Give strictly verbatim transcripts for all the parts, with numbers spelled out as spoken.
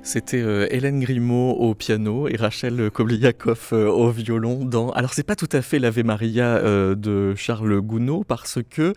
C'était euh, Hélène Grimaud au piano et Rachel Kobliakov euh, au violon dans... Alors c'est pas tout à fait l'Ave Maria euh, de Charles Gounod parce que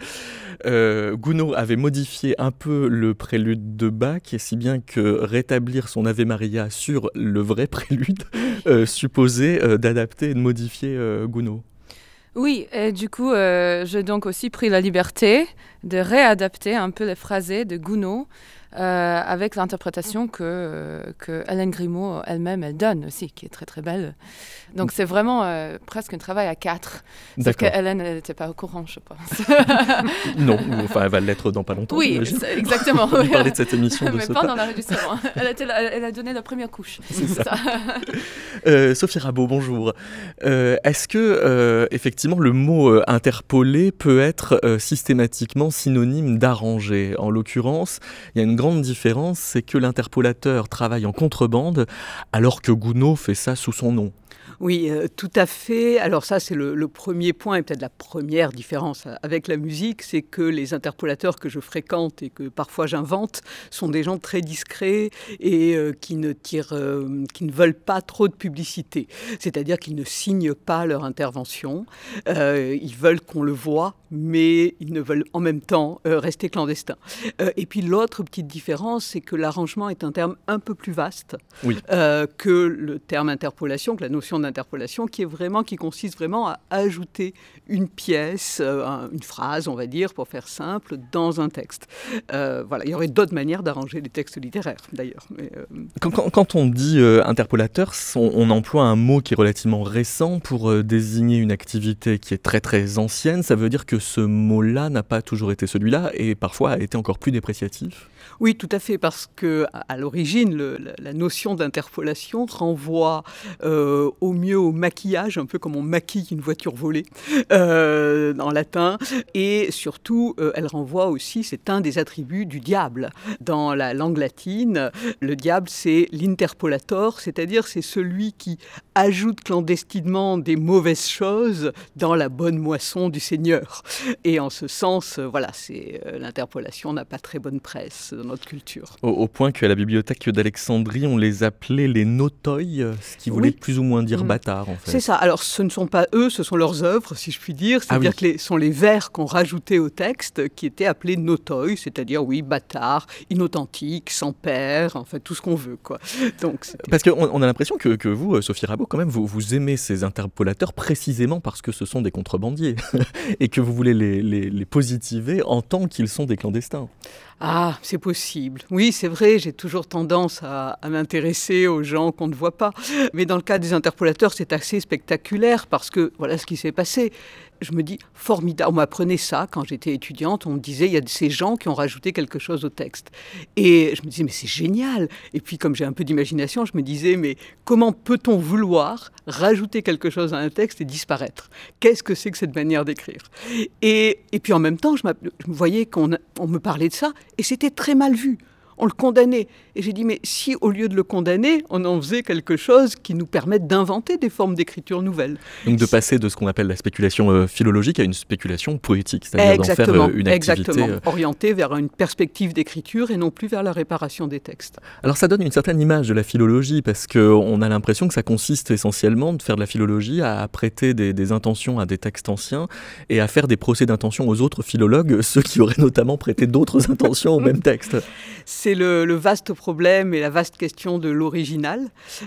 euh, Gounod avait modifié un peu le prélude de Bach, si bien que rétablir son Ave Maria sur le vrai prélude euh, supposait euh, d'adapter et de modifier euh, Gounod. Oui, et du coup, euh, j'ai donc aussi pris la liberté de réadapter un peu les phrasés de Gounod euh, avec l'interprétation que, euh, que Hélène Grimaud elle-même elle donne aussi, qui est très très belle. Donc c'est vraiment euh, presque un travail à quatre. Sauf que Hélène, elle n'était pas au courant, je pense. Non, enfin elle va l'être dans pas longtemps. Oui, exactement. On parlait de cette émission de Mais ce pas pas. dans l'enregistrement. Elle, était là, elle a donné la première couche. C'est ça. ça. euh, Sophie Rabault, bonjour. Euh, est-ce que euh, effectivement le mot euh, interpolé peut être euh, systématiquement synonyme d'arrangé? En l'occurrence, il y a une grande différence, c'est que l'interpolateur travaille en contrebande alors que Gounod fait ça sous son nom. Oui, euh, tout à fait. Alors ça, c'est le, le premier point et peut-être la première différence avec la musique, c'est que les interpolateurs que je fréquente et que parfois j'invente sont des gens très discrets et euh, qui ne tirent, euh, qui ne veulent pas trop de publicité. C'est-à-dire qu'ils ne signent pas leur intervention. Euh, ils veulent qu'on le voit, mais ils ne veulent en même temps euh, rester clandestins. Euh, et puis l'autre petite différence, c'est que l'arrangement est un terme un peu plus vaste oui. euh, que le terme interpolation, que la notion d'interpolation, qui est vraiment, qui consiste vraiment à ajouter une pièce, euh, un, une phrase, on va dire, pour faire simple, dans un texte. Euh, voilà, il y aurait d'autres manières d'arranger les textes littéraires, d'ailleurs. Mais, euh... quand, quand, quand on dit euh, interpolateur, on, on emploie un mot qui est relativement récent pour euh, désigner une activité qui est très très ancienne. Ça veut dire que ce mot-là n'a pas toujours été celui-là et parfois a été encore plus dépréciatif. Oui, tout à fait, parce que à l'origine, le, la, la notion d'interpolation renvoie euh, au mieux au maquillage, un peu comme on maquille une voiture volée euh, en latin, et surtout, euh, elle renvoie aussi, c'est un des attributs du diable. Dans la langue latine, le diable, c'est l'interpolator, c'est-à-dire c'est celui qui ajoute clandestinement des mauvaises choses dans la bonne moisson du Seigneur. Et en ce sens, euh, voilà, c'est, euh, l'interpolation n'a pas très bonne presse dans notre culture. Au, au point qu'à la bibliothèque d'Alexandrie, on les appelait les notoi, ce qui voulait oui. plus ou moins dire mmh. bâtard, en fait. C'est ça. Alors, ce ne sont pas eux, ce sont leurs œuvres, si je puis dire. C'est-à-dire ah oui. que ce sont les vers qu'on rajoutait au texte qui étaient appelés notoi, c'est-à-dire, oui, bâtard, inauthentique, sans père, en fait, tout ce qu'on veut, quoi. Donc, parce qu'on on a l'impression que, que vous, Sophie Rabault, quand même, vous, vous aimez ces interpolateurs précisément parce que ce sont des contrebandiers et que vous voulez les, les, les positiver en tant qu'ils sont des clandestins. Ah, c'est possible. Oui, c'est vrai, j'ai toujours tendance à, à m'intéresser aux gens qu'on ne voit pas. Mais dans le cas des interpolateurs, c'est assez spectaculaire parce que voilà ce qui s'est passé. Je me dis, formidable. On m'apprenait ça quand j'étais étudiante. On me disait, il y a ces gens qui ont rajouté quelque chose au texte. Et je me disais, mais c'est génial. Et puis, comme j'ai un peu d'imagination, je me disais, mais comment peut-on vouloir rajouter quelque chose à un texte et disparaître? Qu'est-ce que c'est que cette manière d'écrire? et, et puis, en même temps, je, je me voyais qu'on on me parlait de ça et c'était très mal vu. On le condamnait. Et j'ai dit, mais si au lieu de le condamner, on en faisait quelque chose qui nous permette d'inventer des formes d'écriture nouvelles. Donc de passer de ce qu'on appelle la spéculation euh, philologique à une spéculation poétique, c'est-à-dire d'en faire euh, une activité... Exactement, euh... orientée vers une perspective d'écriture et non plus vers la réparation des textes. Alors ça donne une certaine image de la philologie, parce qu'on a l'impression que ça consiste essentiellement de faire de la philologie à prêter des, des intentions à des textes anciens et à faire des procès d'intention aux autres philologues, ceux qui auraient notamment prêté d'autres intentions au même texte. C'est le, le vaste problème et la vaste question de l'original.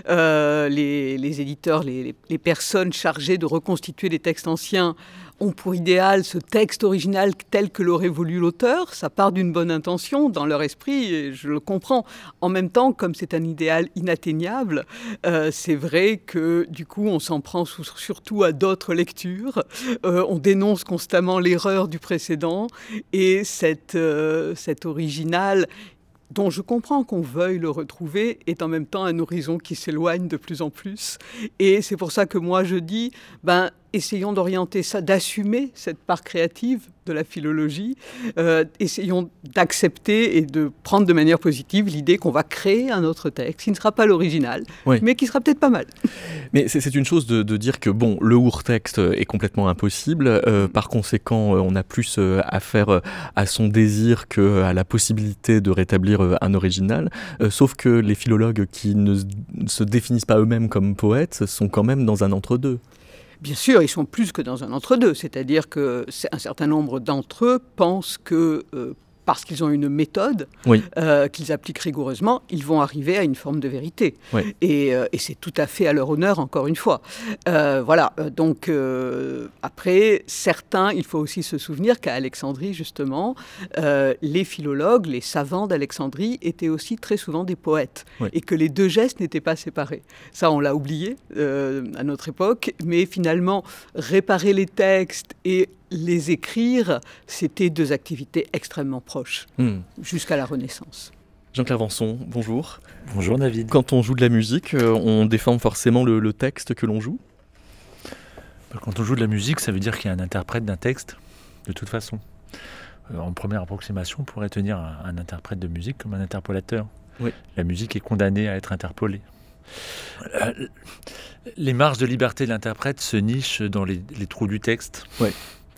Euh, les, les éditeurs, les, les personnes chargées de reconstituer les textes anciens ont pour idéal ce texte original tel que l'aurait voulu l'auteur. Ça part d'une bonne intention dans leur esprit, et je le comprends. En même temps, comme c'est un idéal inatteignable, euh, c'est vrai que du coup, on s'en prend sous, surtout à d'autres lectures. Euh, on dénonce constamment l'erreur du précédent, et cette, euh, cet original dont je comprends qu'on veuille le retrouver, est en même temps un horizon qui s'éloigne de plus en plus. Et c'est pour ça que moi je dis, ben, essayons d'orienter ça, d'assumer cette part créative de la philologie. Euh, essayons d'accepter et de prendre de manière positive l'idée qu'on va créer un autre texte qui ne sera pas l'original, oui. mais qui sera peut-être pas mal. Mais c'est, c'est une chose de, de dire que bon, le Urtext est complètement impossible. Euh, par conséquent, on a plus euh, affaire à son désir qu'à la possibilité de rétablir euh, un original. Euh, sauf que les philologues qui ne se définissent pas eux-mêmes comme poètes sont quand même dans un entre-deux. Bien sûr, ils sont plus que dans un entre-deux, c'est-à-dire qu'un certain nombre d'entre eux pensent que, euh, parce qu'ils ont une méthode oui. euh, qu'ils appliquent rigoureusement, ils vont arriver à une forme de vérité. Oui. Et, euh, et c'est tout à fait à leur honneur, encore une fois. Euh, voilà, donc euh, après, certains, il faut aussi se souvenir qu'à Alexandrie, justement, euh, les philologues, les savants d'Alexandrie étaient aussi très souvent des poètes, oui. et que les deux gestes n'étaient pas séparés. Ça, on l'a oublié euh, à notre époque, mais finalement, réparer les textes et les écrire, c'était deux activités extrêmement proches, mmh. jusqu'à la Renaissance. Jean-Claire Vanson, bonjour. Bonjour David. Quand on joue de la musique, on déforme forcément le, le texte que l'on joue ? Quand on joue de la musique, ça veut dire qu'il y a un interprète d'un texte, de toute façon. En première approximation, on pourrait tenir un, un interprète de musique comme un interpolateur. Oui. La musique est condamnée à être interpolée. Les marges de liberté de l'interprète se nichent dans les, les trous du texte. Oui.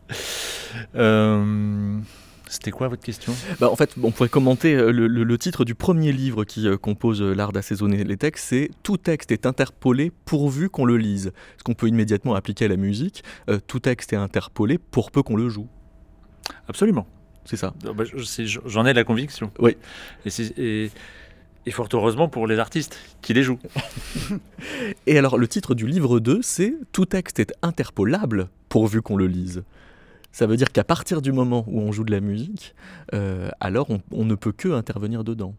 Euh, c'était quoi votre question ? Bah, en fait, on pourrait commenter le, le, le titre du premier livre qui euh, compose l'art d'assaisonner les textes, c'est « Tout texte est interpolé pourvu qu'on le lise ». Ce qu'on peut immédiatement appliquer à la musique, euh, tout texte est interpolé pour peu qu'on le joue. Absolument. C'est ça. Bah, c'est, j'en ai la conviction. Oui. Et, c'est, et, et fort heureusement pour les artistes qui les jouent. Et alors, le titre du livre deux, c'est « Tout texte est interpolable pourvu qu'on le lise ». Ça veut dire qu'à partir du moment où on joue de la musique, euh, alors on, on ne peut que intervenir dedans.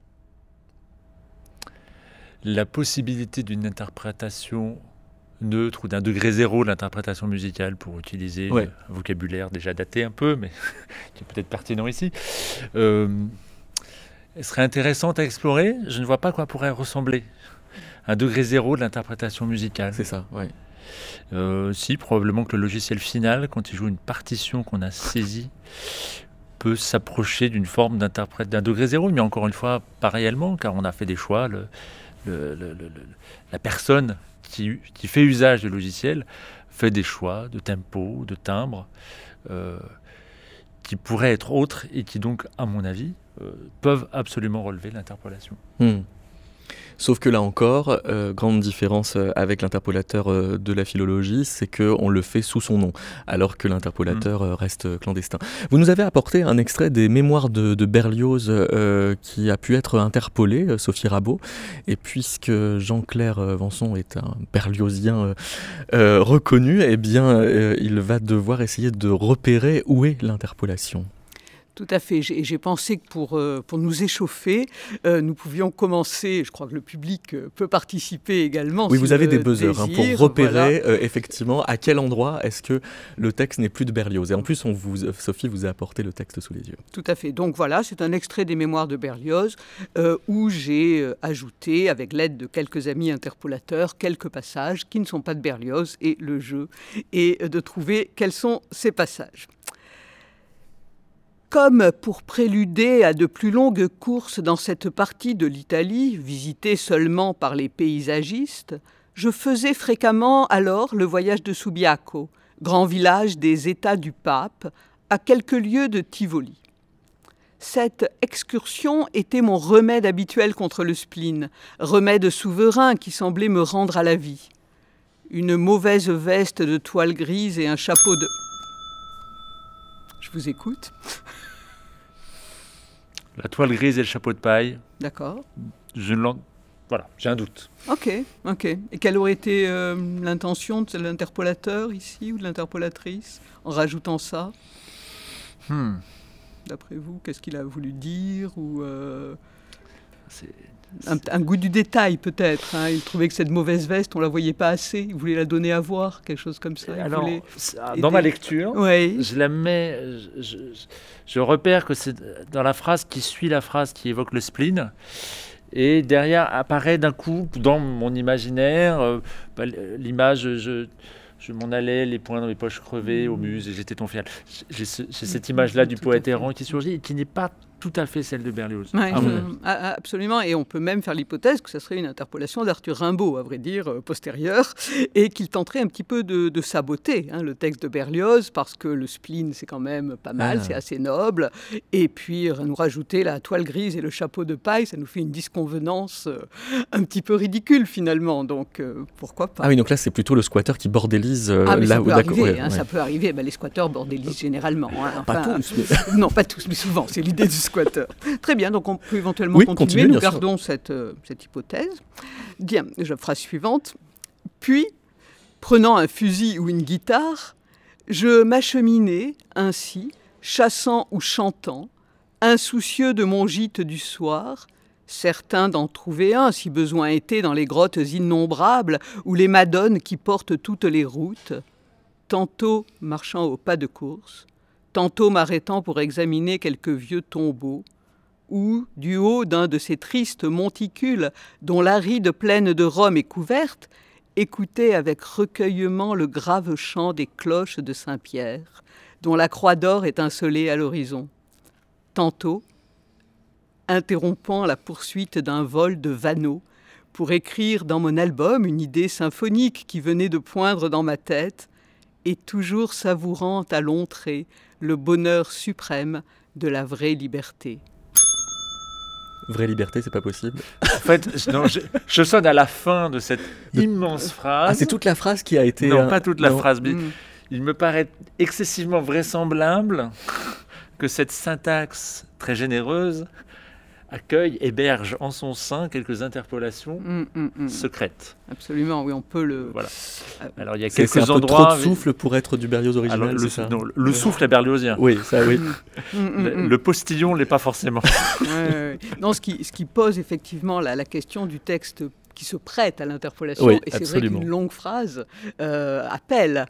La possibilité d'une interprétation neutre ou d'un degré zéro de l'interprétation musicale, pour utiliser ouais. un vocabulaire déjà daté un peu, mais qui est peut-être pertinent ici, euh, elle serait intéressante à explorer. Je ne vois pas à quoi pourrait ressembler un degré zéro de l'interprétation musicale. C'est ça, oui. Euh, si, probablement que le logiciel final, quand il joue une partition qu'on a saisie, peut s'approcher d'une forme d'interprète d'un degré zéro, mais encore une fois, pas réellement, car on a fait des choix. Le, le, le, le, la personne qui, qui fait usage du logiciel fait des choix de tempo, de timbre, euh, qui pourraient être autres et qui donc, à mon avis, euh, peuvent absolument relever l'interpolation. Mmh. Sauf que là encore, euh, grande différence avec l'interpolateur euh, de la philologie, c'est qu'on le fait sous son nom, alors que l'interpolateur euh, reste clandestin. Vous nous avez apporté un extrait des mémoires de, de Berlioz euh, qui a pu être interpolé, euh, Sophie Rabault, et puisque Jean-Claire Vanson est un berliozien euh, euh, reconnu, eh bien, euh, il va devoir essayer de repérer où est l'interpolation. Tout à fait. J'ai, j'ai pensé que pour, euh, pour nous échauffer, euh, nous pouvions commencer, je crois que le public euh, peut participer également. Oui, si vous avez des buzzers hein, pour repérer voilà. euh, effectivement à quel endroit est-ce que le texte n'est plus de Berlioz. Et en plus, on vous, Sophie vous a apporté le texte sous les yeux. Tout à fait. Donc voilà, c'est un extrait des mémoires de Berlioz euh, où j'ai euh, ajouté, avec l'aide de quelques amis interpolateurs, quelques passages qui ne sont pas de Berlioz, et le jeu est de trouver quels sont ces passages. Comme pour préluder à de plus longues courses dans cette partie de l'Italie, visitée seulement par les paysagistes, je faisais fréquemment alors le voyage de Subiaco, grand village des États du Pape, à quelques lieues de Tivoli. Cette excursion était mon remède habituel contre le spleen, remède souverain qui semblait me rendre à la vie. Une mauvaise veste de toile grise et un chapeau de... Je vous écoute. La toile grise et le chapeau de paille. D'accord. Je l'en... Voilà, j'ai un doute. Ok, ok. Et quelle aurait été euh, l'intention de l'interpolateur ici ou de l'interpolatrice en rajoutant ça hmm. D'après vous, qu'est-ce qu'il a voulu dire ou euh, c'est, un, un goût du détail peut-être hein. Il trouvait que cette mauvaise veste, on la voyait pas assez. Il voulait la donner à voir, quelque chose comme ça. Il Alors, voulait dans aider. ma lecture, oui. je la mets, je, je, je repère que c'est dans la phrase qui suit la phrase qui évoque le spleen. Et derrière apparaît d'un coup, dans mon imaginaire, euh, bah, l'image, je, je m'en allais, les poings dans les poches crevées, au muse, et j'étais ton fiel. J'ai, ce, j'ai cette image-là du poète errant qui surgit et qui n'est pas tout à fait celle de Berlioz. Ouais, Ah, euh, absolument, et on peut même faire l'hypothèse que ce serait une interpolation d'Arthur Rimbaud, à vrai dire, euh, postérieure, et qu'il tenterait un petit peu de, de saboter hein, le texte de Berlioz, parce que le spleen, c'est quand même pas mal, ah. c'est assez noble, et puis nous rajouter la toile grise et le chapeau de paille, ça nous fait une disconvenance euh, un petit peu ridicule, finalement, donc euh, pourquoi pas. Ah oui, donc là, c'est plutôt le squatteur qui bordélise euh, ah, mais là ça où... Peut arriver, ouais, hein, ouais. Ça peut arriver, ben, les squatteurs bordélisent généralement. Hein, enfin, pas tous, mais... Non, pas tous, mais souvent, c'est l'idée du squatteur. Très bien, donc on peut éventuellement oui, continuer. continuer Nous gardons cette, euh, cette hypothèse. Bien, la phrase suivante. Puis, prenant un fusil ou une guitare, je m'acheminais ainsi, chassant ou chantant, insoucieux de mon gîte du soir, certain d'en trouver un, si besoin était, dans les grottes innombrables ou les madones qui portent toutes les routes, tantôt marchant au pas de course, tantôt m'arrêtant pour examiner quelques vieux tombeaux, ou, du haut d'un de ces tristes monticules dont l'aride plaine de Rome est couverte, écouter avec recueillement le grave chant des cloches de Saint-Pierre, dont la croix d'or étincelait à l'horizon. Tantôt, interrompant la poursuite d'un vol de vanneaux, pour écrire dans mon album une idée symphonique qui venait de poindre dans ma tête, et toujours savourant à longs traits le bonheur suprême de la vraie liberté. Vraie liberté, c'est pas possible. En fait, non, je, je sonne à la fin de cette de... immense phrase. Ah, c'est toute la phrase qui a été... Non, euh... pas toute la non. phrase, mais mm. il me paraît excessivement vraisemblable que cette syntaxe très généreuse accueille, héberge en son sein quelques interpolations mm, mm, mm. secrètes. Absolument, oui, on peut le... Voilà. Alors, il y a c'est, quelques c'est un endroits... peu trop de souffle pour être du Berlioz original, Alors, c'est le, ça non, le ouais. souffle est berliozien. Oui, ça, oui. le, le postillon ne l'est pas forcément. ouais, ouais. Non, ce qui, ce qui pose effectivement la, la question du texte qui se prête à l'interpolation, oui, et c'est absolument. vrai qu'une longue phrase euh, appelle,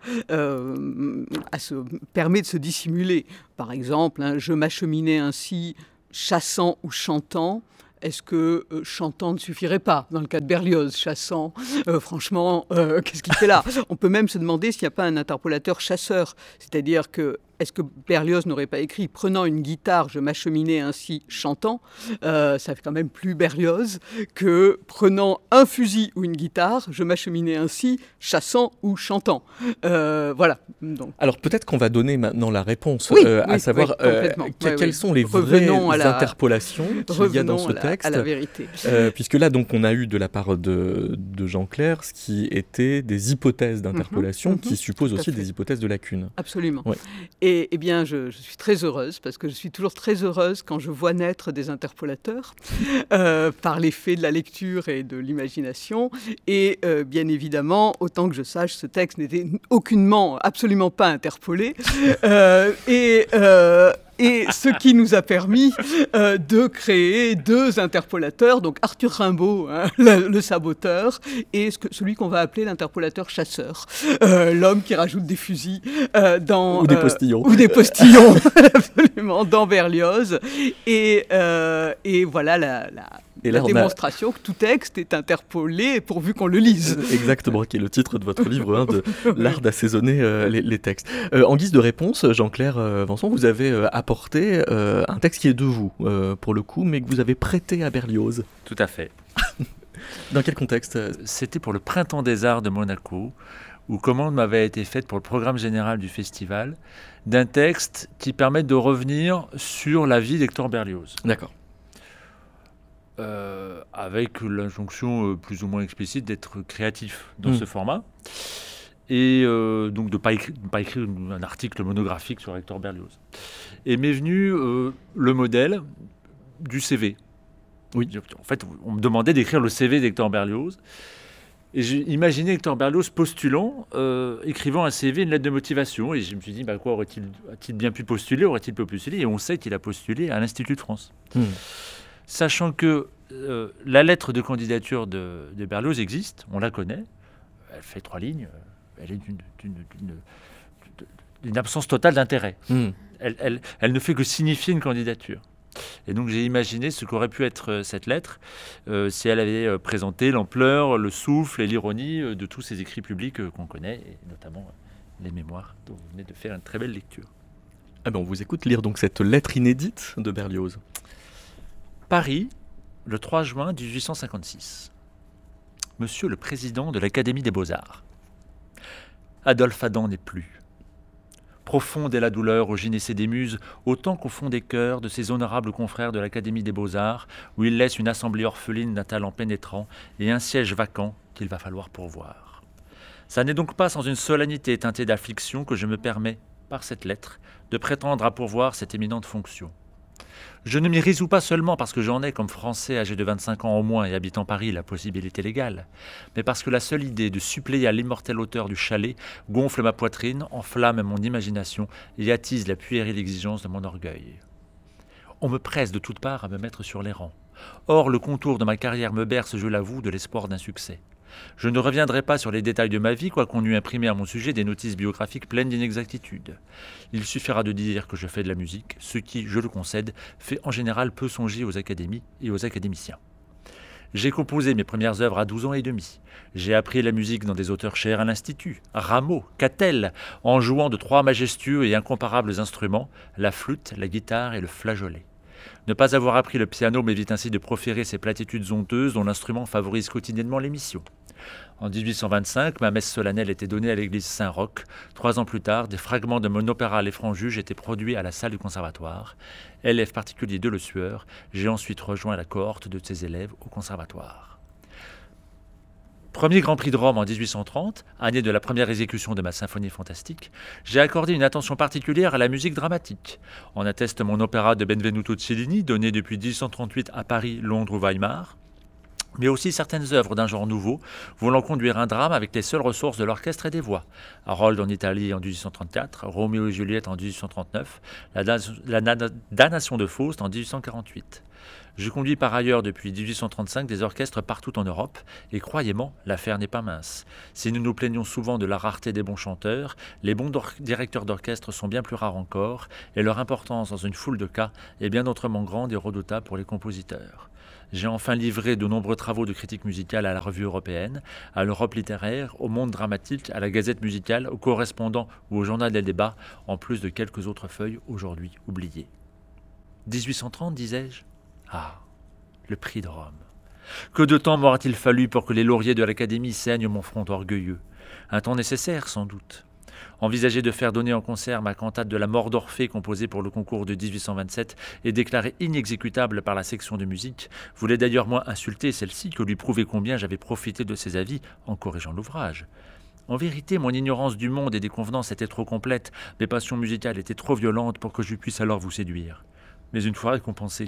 euh, à se, permet de se dissimuler. Par exemple, hein, je m'acheminais ainsi, chassant ou chantant. Est-ce que euh, chantant ne suffirait pas dans le cas de Berlioz, chassant euh, franchement, euh, qu'est-ce qu'il fait là? On peut même se demander s'il n'y a pas un interpolateur chasseur, c'est-à-dire que est-ce que Berlioz n'aurait pas écrit « Prenant une guitare, je m'acheminais ainsi chantant euh, », ça fait quand même plus Berlioz que « Prenant un fusil ou une guitare, je m'acheminais ainsi chassant ou chantant euh, ». Voilà. Donc. Alors peut-être qu'on va donner maintenant la réponse, oui, euh, oui, à savoir oui, euh, oui, quelles oui. sont les Revenons vraies la... interpolations qu'il y a dans ce à la, texte. À la vérité. Euh, puisque là, donc, on a eu de la part de, de Jean Clair ce qui était des hypothèses d'interpolation, mm-hmm, qui mm-hmm, supposent aussi des hypothèses de lacune. Absolument. Ouais. Et eh bien, je, je suis très heureuse, parce que je suis toujours très heureuse quand je vois naître des interpolateurs, euh, par l'effet de la lecture et de l'imagination. Et euh, bien évidemment, autant que je sache, ce texte n'était aucunement, absolument pas interpolé. Euh, et... Euh, Et ce qui nous a permis euh, de créer deux interpolateurs, donc Arthur Rimbaud, hein, le, le saboteur, et ce que, celui qu'on va appeler l'interpolateur chasseur, euh, l'homme qui rajoute des fusils euh, dans... Ou des postillons. Euh, ou des postillons, absolument, dans Berlioz. Et, euh, et voilà la... la Et là, la démonstration a... que tout texte est interpolé pourvu qu'on le lise. Exactement, qui est le titre de votre livre, hein, de l'art d'assaisonner euh, les, les textes. Euh, en guise de réponse, Jean-Clair euh, Vanson, vous avez euh, apporté euh, un texte qui est de vous, euh, pour le coup, mais que vous avez prêté à Berlioz. Tout à fait. Dans quel contexte? C'était pour le Printemps des Arts de Monaco, où commande m'avait été faite pour le programme général du festival, d'un texte qui permet de revenir sur la vie d'Hector Berlioz. D'accord. Euh, avec l'injonction euh, plus ou moins explicite d'être créatif dans mmh. ce format et euh, donc de ne pas, écri- pas écrire un article monographique sur Hector Berlioz. Et m'est venu euh, le modèle du C V. Oui. En fait, on me demandait d'écrire le C V d'Hector Berlioz et j'ai imaginé Hector Berlioz postulant, euh, écrivant un C V, une lettre de motivation, et je me suis dit, bah, quoi aurait-il, a-t-il bien pu postuler, aurait-il pu postuler? Et on sait qu'il a postulé à l'Institut de France. Mmh. Sachant que euh, la lettre de candidature de, de Berlioz existe, on la connaît, elle fait trois lignes, elle est d'une, d'une, d'une, d'une absence totale d'intérêt. Mmh. Elle, elle, elle ne fait que signifier une candidature. Et donc j'ai imaginé ce qu'aurait pu être euh, cette lettre euh, si elle avait euh, présenté l'ampleur, le souffle et l'ironie euh, de tous ces écrits publics euh, qu'on connaît, et notamment euh, les mémoires dont vous venez de faire une très belle lecture. Ah ben on vous écoute lire donc cette lettre inédite de Berlioz. Paris, le trois juin dix-huit cent cinquante-six. Monsieur le Président de l'Académie des Beaux-Arts. Adolphe Adam n'est plus. Profonde est la douleur au gynécée des muses, autant qu'au fond des cœurs de ses honorables confrères de l'Académie des Beaux-Arts, où il laisse une assemblée orpheline d'un talent pénétrant et un siège vacant qu'il va falloir pourvoir. Ça n'est donc pas sans une solennité teintée d'affliction que je me permets, par cette lettre, de prétendre à pourvoir cette éminente fonction. Je ne m'y résous pas seulement parce que j'en ai, comme Français âgé de vingt-cinq ans au moins et habitant Paris, la possibilité légale, mais parce que la seule idée de suppléer à l'immortel auteur du chalet gonfle ma poitrine, enflamme mon imagination et attise la puérile exigence de mon orgueil. On me presse de toutes parts à me mettre sur les rangs. Or, le contour de ma carrière me berce, je l'avoue, de l'espoir d'un succès. Je ne reviendrai pas sur les détails de ma vie, quoiqu'on eût imprimé à mon sujet des notices biographiques pleines d'inexactitudes. Il suffira de dire que je fais de la musique, ce qui, je le concède, fait en général peu songer aux académies et aux académiciens. J'ai composé mes premières œuvres à douze ans et demi. J'ai appris la musique dans des auteurs chers à l'Institut, Rameau, Catel, en jouant de trois majestueux et incomparables instruments, la flûte, la guitare et le flageolet. Ne pas avoir appris le piano m'évite ainsi de proférer ces platitudes honteuses dont l'instrument favorise quotidiennement l'émission. En dix-huit cent vingt-cinq, ma messe solennelle était donnée à l'église Saint-Roch. Trois ans plus tard, des fragments de mon opéra Les Francs-Juges étaient produits à la salle du conservatoire. Élève particulier de Le Sueur, j'ai ensuite rejoint la cohorte de ses élèves au conservatoire. Premier Grand Prix de Rome en dix-huit cent trente, année de la première exécution de ma symphonie fantastique, j'ai accordé une attention particulière à la musique dramatique. En atteste mon opéra de Benvenuto Cellini, donné depuis dix-huit cent trente-huit à Paris, Londres ou Weimar, mais aussi certaines œuvres d'un genre nouveau, voulant conduire un drame avec les seules ressources de l'orchestre et des voix. Harold en Italie en dix-huit cent trente-quatre, Roméo et Juliette en dix-huit cent trente-neuf, La, da- la na- damnation de Faust en dix-huit cent quarante-huit. Je conduis par ailleurs depuis dix-huit cent trente-cinq des orchestres partout en Europe, et croyez-moi, l'affaire n'est pas mince. Si nous nous plaignons souvent de la rareté des bons chanteurs, les bons dor- directeurs d'orchestre sont bien plus rares encore, et leur importance dans une foule de cas est bien autrement grande et redoutable pour les compositeurs. J'ai enfin livré de nombreux travaux de critique musicale à la Revue européenne, à l'Europe littéraire, au Monde dramatique, à la Gazette musicale, au Correspondant ou au Journal des débats, en plus de quelques autres feuilles aujourd'hui oubliées. dix-huit cent trente, disais-je ? Ah, le prix de Rome. Que de temps m'aura-t-il fallu pour que les lauriers de l'Académie saignent mon front orgueilleux ? Un temps nécessaire, sans doute. Envisager de faire donner en concert ma cantate de la mort d'Orphée composée pour le concours de dix-huit cent vingt-sept et déclarée inexécutable par la section de musique voulait d'ailleurs moins insulter celle-ci que lui prouver combien j'avais profité de ses avis en corrigeant l'ouvrage. En vérité, mon ignorance du monde et des convenances était trop complète, mes passions musicales étaient trop violentes pour que je puisse alors vous séduire. Mais une fois récompensé,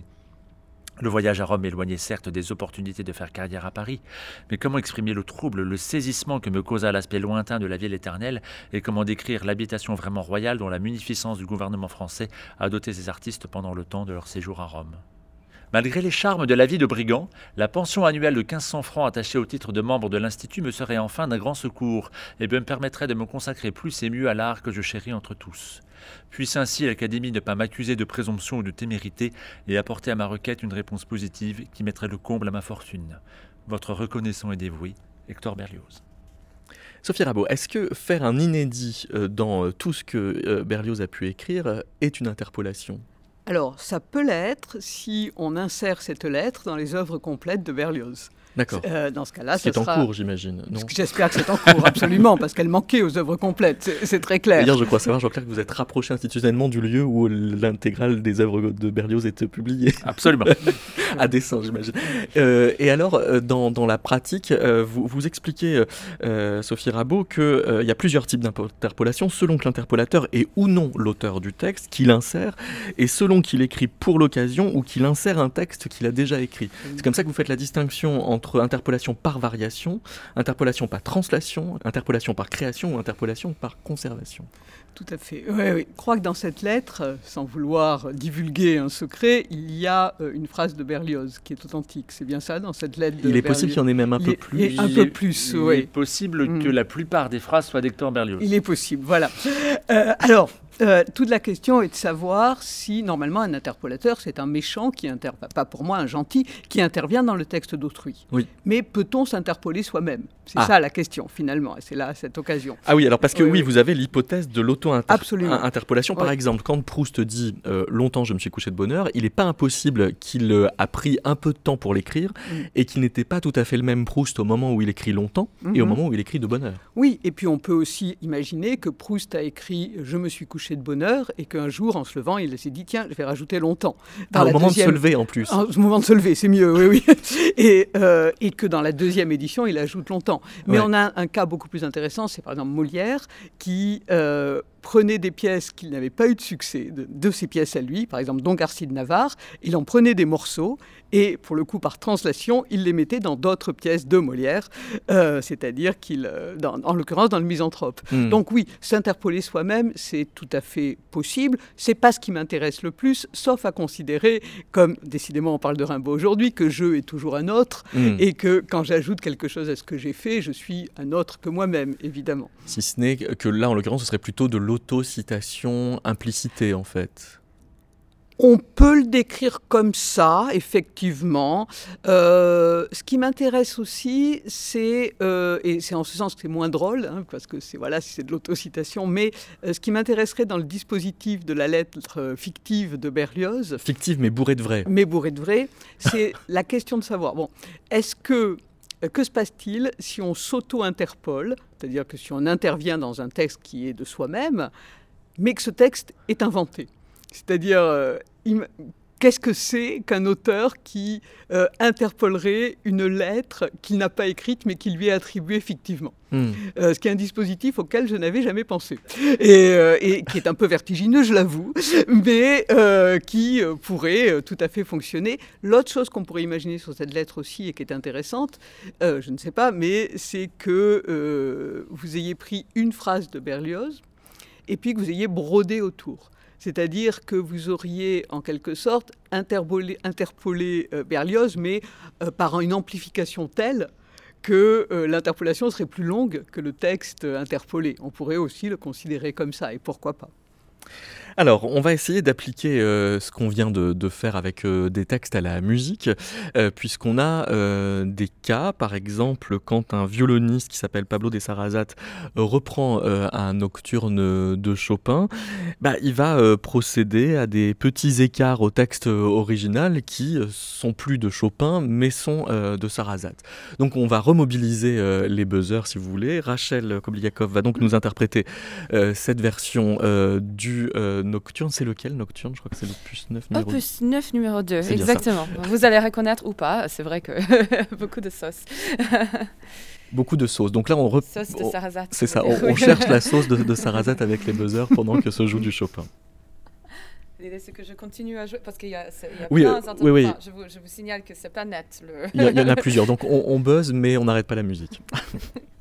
le voyage à Rome m'éloignait certes des opportunités de faire carrière à Paris, mais comment exprimer le trouble, le saisissement que me causa l'aspect lointain de la ville éternelle, et comment décrire l'habitation vraiment royale dont la munificence du gouvernement français a doté ses artistes pendant le temps de leur séjour à Rome. Malgré les charmes de la vie de brigand, la pension annuelle de quinze cents francs attachée au titre de membre de l'Institut me serait enfin d'un grand secours et me permettrait de me consacrer plus et mieux à l'art que je chéris entre tous. Puisse ainsi l'Académie ne pas m'accuser de présomption ou de témérité et apporter à ma requête une réponse positive qui mettrait le comble à ma fortune. Votre reconnaissant et dévoué, Hector Berlioz. Sophie Rabault, est-ce que faire un inédit euh, dans euh, tout ce que euh, Berlioz a pu écrire euh, est une interpolation ? Alors, ça peut l'être si on insère cette lettre dans les œuvres complètes de Berlioz. D'accord. Euh, dans ce cas-là, Ce qui est ça en sera... cours, j'imagine. Non. J'espère que c'est en cours, absolument, parce qu'elle manquait aux œuvres complètes, c'est, c'est très clair. D'ailleurs, je crois savoir, Jean-Claire, que vous êtes rapproché institutionnellement du lieu où l'intégrale des œuvres de Berlioz est publiée. Absolument. À dessein, j'imagine. Euh, et alors, euh, dans, dans la pratique, euh, vous, vous expliquez, euh, Sophie Rabault, qu'il euh, y a plusieurs types d'interpolation, selon que l'interpolateur est ou non l'auteur du texte qu'il insère, et selon qu'il écrit pour l'occasion ou qu'il insère un texte qu'il a déjà écrit. C'est comme ça que vous faites la distinction entre interpolation par variation, interpolation par translation, interpolation par création ou interpolation par conservation. Tout à fait. Oui, oui. Je crois que dans cette lettre, sans vouloir divulguer un secret, il y a une phrase de Berlioz qui est authentique. C'est bien ça, dans cette lettre de Il est Berlioz. possible qu'il y en ait même un il peu est, plus. Il est un il peu est, plus, il oui. est possible mm. que la plupart des phrases soient d'Hector Berlioz. Il est possible, voilà. Euh, alors, Euh, toute la question est de savoir si, normalement, un interpolateur, c'est un méchant qui intervient, pas pour moi un gentil, qui intervient dans le texte d'autrui. Oui. Mais peut-on s'interpoler soi-même ? C'est Ah. ça la question, finalement, et c'est là cette occasion. Ah oui, alors parce que Oui, oui, oui. vous avez l'hypothèse de Absolument. l'auto-interpolation. Par Oui. exemple, quand Proust dit euh, « longtemps je me suis couché de bonne heure », il n'est pas impossible qu'il euh, a pris un peu de temps pour l'écrire Mm. et qu'il n'était pas tout à fait le même Proust au moment où il écrit longtemps Mhm. et au moment où il écrit de bonne heure. Oui, et puis on peut aussi imaginer que Proust a écrit « Je me suis couché de bonne heure » et qu'un jour, en se levant, il s'est dit « Tiens, je vais rajouter longtemps ». Dans Ah, au la moment deuxième- de se lever en plus. Ah, au moment de se lever, c'est mieux, oui, oui. Et, euh, et que dans la deuxième édition, il ajoute longtemps. Mais Ouais. on a un, un cas beaucoup plus intéressant, c'est par exemple Molière, qui euh, prenait des pièces qui n'avaient pas eu de succès, de, de ses pièces à lui, par exemple Don Garcia de Navarre, il en prenait des morceaux, et pour le coup, par translation, il les mettait dans d'autres pièces de Molière, euh, c'est-à-dire qu'il, euh, dans- en l'occurrence dans le Misanthrope. Hmm. Donc oui, s'interpoler soi-même, c'est tout à fait possible. C'est pas ce qui m'intéresse le plus, sauf à considérer, comme décidément on parle de Rimbaud aujourd'hui, que je est toujours un autre, Hmm. et que quand j'ajoute quelque chose à ce que j'ai fait, je suis un autre que moi-même, évidemment. Si ce n'est que là, en l'occurrence, ce serait plutôt de l'auto-citation implicitée, en fait. On peut le décrire comme ça, effectivement. Euh, ce qui m'intéresse aussi, c'est, euh, et c'est en ce sens que c'est moins drôle, hein, parce que c'est, voilà, c'est de l'autocitation, mais euh, ce qui m'intéresserait dans le dispositif de la lettre euh, fictive de Berlioz, Fictive, mais bourrée de vrai. mais bourré de vrai, c'est la question de savoir, bon, est-ce que, euh, que se passe-t-il si on s'auto-interpole, c'est-à-dire que si on intervient dans un texte qui est de soi-même, mais que ce texte est inventé ? C'est-à-dire, euh, im- qu'est-ce que c'est qu'un auteur qui euh, interpolerait une lettre qu'il n'a pas écrite, mais qui lui est attribuée fictivement ? Hmm. Euh, ce qui est un dispositif auquel je n'avais jamais pensé, et, euh, et qui est un peu vertigineux, je l'avoue, mais euh, qui euh, pourrait euh, tout à fait fonctionner. L'autre chose qu'on pourrait imaginer sur cette lettre aussi, et qui est intéressante, euh, je ne sais pas, mais c'est que euh, vous ayez pris une phrase de Berlioz, et puis que vous ayez brodé autour. C'est-à-dire que vous auriez, en quelque sorte, interpolé, interpolé euh, Berlioz, mais euh, par une amplification telle que euh, l'interpolation serait plus longue que le texte euh, interpolé. On pourrait aussi le considérer comme ça, et pourquoi pas. Alors, on va essayer d'appliquer euh, ce qu'on vient de, de faire avec euh, des textes à la musique, euh, puisqu'on a euh, des cas, par exemple, quand un violoniste qui s'appelle Pablo de Sarasate euh, reprend euh, un nocturne de Chopin, bah, il va euh, procéder à des petits écarts au texte original qui euh, sont plus de Chopin, mais sont euh, de Sarasate. Donc, on va remobiliser euh, les buzzers, si vous voulez. Rachel Kobliakov va donc nous interpréter euh, cette version euh, du euh, Nocturne. C'est lequel, Nocturne ? Je crois que c'est l'opus neuf numéro deux. Opus neuf numéro deux, C'est bien ça. exactement. Vous allez reconnaître ou pas, c'est vrai que beaucoup de sauce. Beaucoup de sauce. Donc là, on, rep- Sauce de on- Sarasate. c'est ça, je veux on, dire. on cherche la sauce de, de Sarasate avec les buzzers pendant que se joue du Chopin. L'idée, c'est que je continue à jouer parce qu'il y a, c'est- il y a Oui, plein euh, d'inter- oui, oui. enfin, je, vous, je vous signale que c'est pas net. Le... Il y, a- il y en a plusieurs. Donc on, on buzz, mais on n'arrête pas la musique.